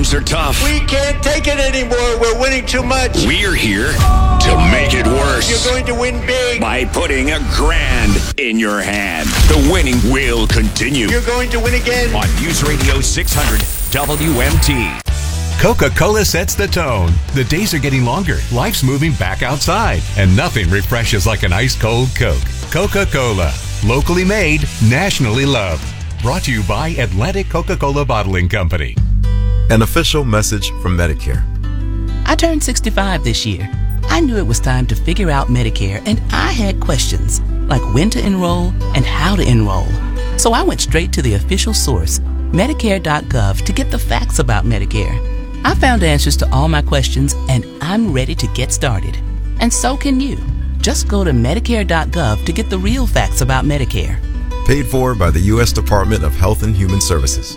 times are tough. We can't take it anymore. We're winning too much. We're here to make it worse. You're going to win big. By putting $1,000 in your hand. The winning will continue. You're going to win again. On News Radio 600 WMT. Coca-Cola sets the tone. The days are getting longer, life's moving back outside, and nothing refreshes like an ice-cold Coke. Coca-Cola. Locally made, nationally loved. Brought to you by Atlantic Coca-Cola Bottling Company. An official message from Medicare. I turned 65 this year. I knew it was time to figure out Medicare, and I had questions, like when to enroll and how to enroll. So I went straight to the official source, Medicare.gov, to get the facts about Medicare. I found answers to all my questions, and I'm ready to get started. And so can you. Just go to Medicare.gov to get the real facts about Medicare. Paid for by the U.S. Department of Health and Human Services.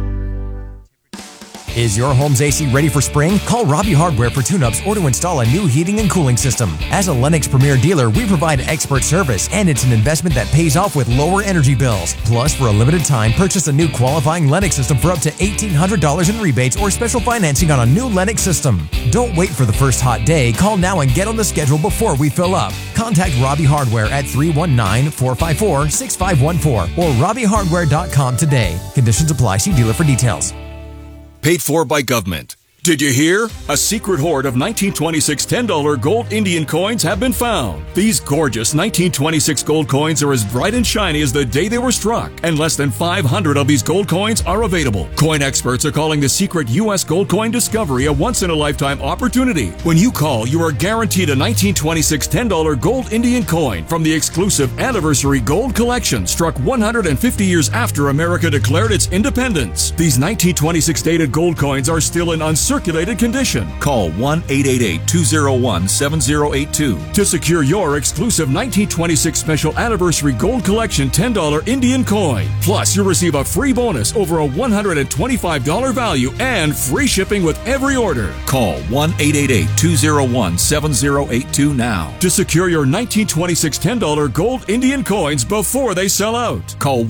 Is your home's AC ready for spring? Call Robbie Hardware for tune-ups or to install a new heating and cooling system. As a Lennox Premier dealer, we provide expert service, and it's an investment that pays off with lower energy bills. Plus, for a limited time, purchase a new qualifying Lennox system for up to $1,800 in rebates or special financing on a new Lennox system. Don't wait for the first hot day. Call now and get on the schedule before we fill up. Contact Robbie Hardware at 319-454-6514 or RobbieHardware.com today. Conditions apply. See dealer for details. Paid for by government. Did you hear? A secret hoard of 1926 $10 gold Indian coins have been found. These gorgeous 1926 gold coins are as bright and shiny as the day they were struck, and less than 500 of these gold coins are available. Coin experts are calling the secret U.S. gold coin discovery a once-in-a-lifetime opportunity. When you call, you are guaranteed a 1926 $10 gold Indian coin from the exclusive Anniversary Gold Collection, struck 150 years after America declared its independence. These 1926 dated gold coins are still in uncirculated condition. Call 1-888-201-7082 to secure your exclusive 1926 Special Anniversary Gold Collection $10 Indian coin. Plus, you'll receive a free bonus over a $125 value and free shipping with every order. Call 1-888-201-7082 now to secure your 1926 $10 gold Indian coins before they sell out. Call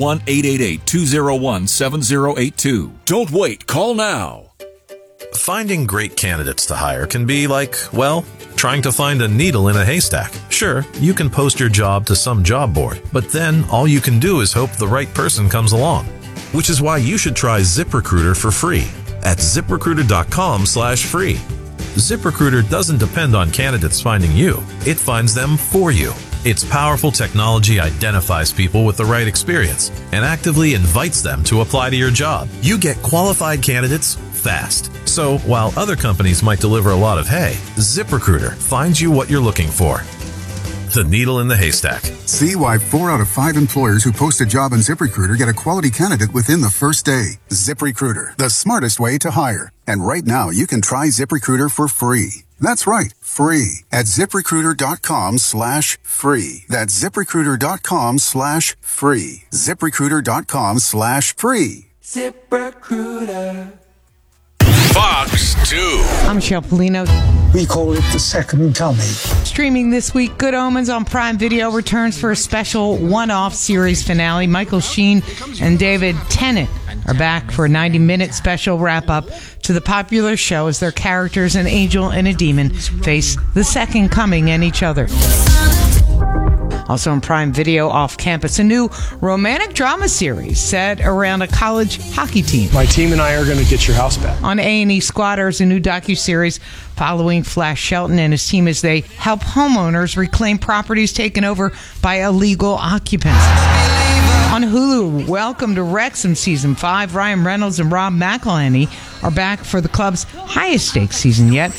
1-888-201-7082. Don't wait. Call now. Finding great candidates to hire can be like, well, trying to find a needle in a haystack. Sure, you can post your job to some job board, but then all you can do is hope the right person comes along. Which is why you should try ZipRecruiter for free at ZipRecruiter.com/free. ZipRecruiter doesn't depend on candidates finding you. It finds them for you. Its powerful technology identifies people with the right experience and actively invites them to apply to your job. You get qualified candidates fast. So while other companies might deliver a lot of hay, ZipRecruiter finds you what you're looking for. The needle in the haystack. See why 4 out of 5 employers who post a job on ZipRecruiter get a quality candidate within the first day. ZipRecruiter, the smartest way to hire. And right now, you can try ZipRecruiter for free. That's right, free at ZipRecruiter.com/free. That's ZipRecruiter.com/free. ZipRecruiter.com/free. ZipRecruiter. Fox 2. I'm Michelle Polino. We call it the second coming. Streaming this week, Good Omens on Prime Video returns for a special one-off series finale. Michael Sheen and David Tennant are back for a 90-minute special wrap-up to the popular show as their characters, an angel and a demon, face the second coming and each other. Also on Prime Video, Off Campus, a new romantic drama series set around a college hockey team. My team and I are going to get your house back. On A&E Squatters, a new docuseries following Flash Shelton and his team as they help homeowners reclaim properties taken over by illegal occupants. On Hulu, welcome to Wrexham Season 5. Ryan Reynolds and Rob McElhenney are back for the club's highest stakes season yet.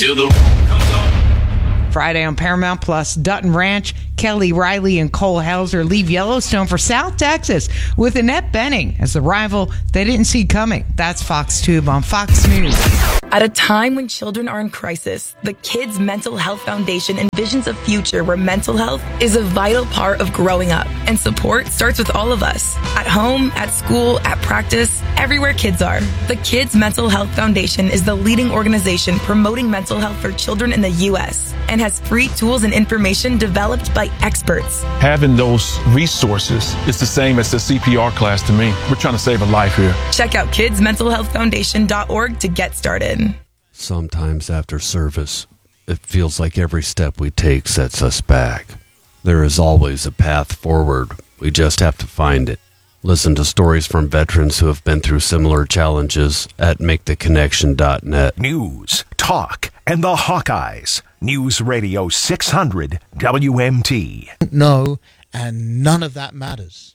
Friday on Paramount Plus, Dutton Ranch, Kelly Riley and Cole Hauser leave Yellowstone for South Texas with Annette Bening as the rival they didn't see coming. That's Fox Tube on Fox News. At a time when children are in crisis, the Kids Mental Health Foundation envisions a future where mental health is a vital part of growing up, and support starts with all of us. At home, at school, at practice, everywhere kids are. The Kids Mental Health Foundation is the leading organization promoting mental health for children in the U.S. and has free tools and information developed by experts. Having those resources is the same as the CPR class to me. We're trying to save a life here. Check out kidsmentalhealthfoundation.org to get started. Sometimes after service, it feels like every step we take sets us back. There is always a path forward. We just have to find it. Listen to stories from veterans who have been through similar challenges at MakeTheConnection.net. News, talk, and the Hawkeyes. News Radio 600 WMT. No, and none of that matters.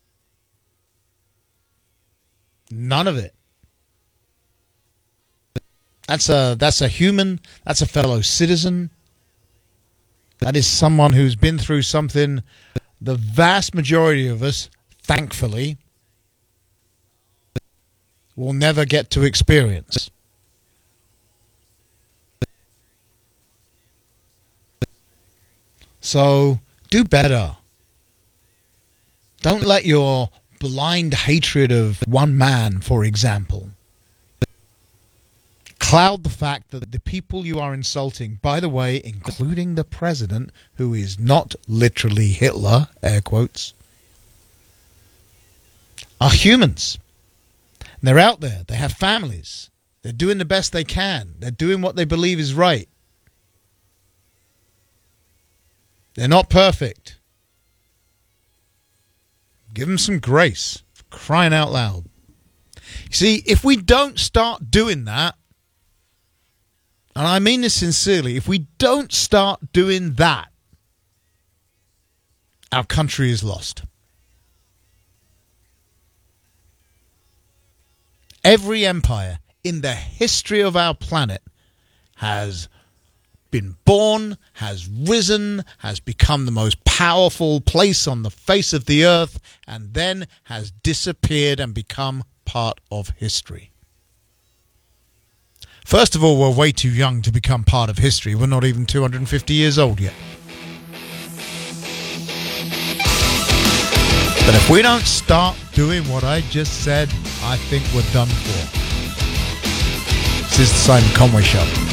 None of it. That's a human. That's a fellow citizen. That is someone who's been through something the vast majority of us, thankfully, will never get to experience. So, do better. Don't let your blind hatred of one man, for example, cloud the fact that the people you are insulting, by the way, including the president, who is not literally Hitler, air quotes, are humans. And they're out there. They have families. They're doing the best they can. They're doing what they believe is right. They're not perfect. Give them some grace, for crying out loud. You see, if we don't start doing that, and I mean this sincerely, if we don't start doing that, our country is lost. Every empire in the history of our planet has been born, has risen, has become the most powerful place on the face of the earth, and then has disappeared and become part of history. First of all, we're way too young to become part of history. We're not even 250 years old yet. But if we don't start doing what I just said, I think we're done for. This is the Simon Conway Show.